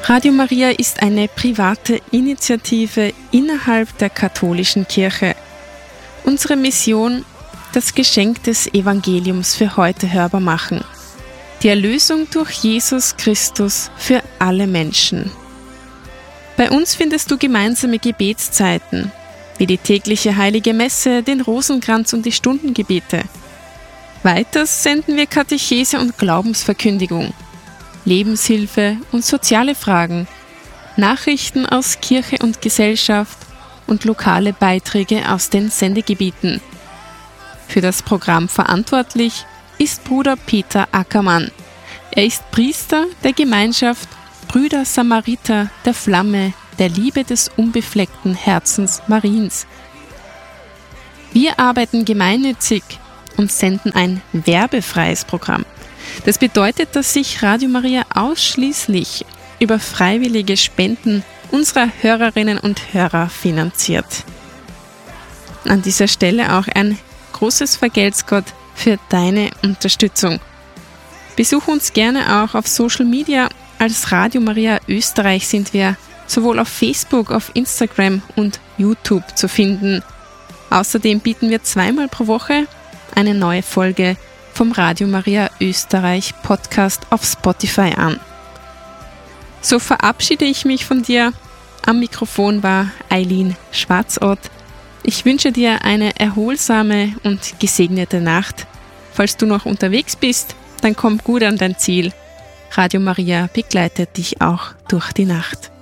Radio Maria ist eine private Initiative innerhalb der katholischen Kirche. Unsere Mission: das Geschenk des Evangeliums für heute hörbar machen. Die Erlösung durch Jesus Christus für alle Menschen. Bei uns findest du gemeinsame Gebetszeiten, wie die tägliche Heilige Messe, den Rosenkranz und die Stundengebete. Weiters senden wir Katechese und Glaubensverkündigung, Lebenshilfe und soziale Fragen, Nachrichten aus Kirche und Gesellschaft und lokale Beiträge aus den Sendegebieten. Für das Programm verantwortlich ist Bruder Peter Ackermann. Er ist Priester der Gemeinschaft Brüder Samariter der Flamme der Liebe des unbefleckten Herzens Mariens. Wir arbeiten gemeinnützig und senden ein werbefreies Programm. Das bedeutet, dass sich Radio Maria ausschließlich über freiwillige Spenden unserer Hörerinnen und Hörer finanziert. An dieser Stelle auch ein großes Vergelt's Gott für deine Unterstützung. Besuch uns gerne auch auf Social Media. Als Radio Maria Österreich sind wir sowohl auf Facebook, auf Instagram und YouTube zu finden. Außerdem bieten wir 2-mal pro Woche eine neue Folge vom Radio Maria Österreich Podcast auf Spotify an. So verabschiede ich mich von dir. Am Mikrofon war Eileen Schwarzort. Ich wünsche dir eine erholsame und gesegnete Nacht. Falls du noch unterwegs bist, dann komm gut an dein Ziel. Radio Maria begleitet dich auch durch die Nacht.